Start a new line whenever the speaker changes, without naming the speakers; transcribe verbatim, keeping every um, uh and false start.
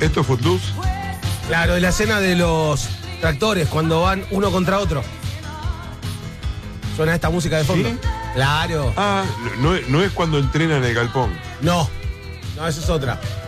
¿Esto es Footloose?
Claro, es la escena de los tractores cuando van uno contra otro. Suena esta música de fondo.
¿Sí?
Claro.
Ah, no, no es cuando entrenan el galpón.
No, no, esa es otra.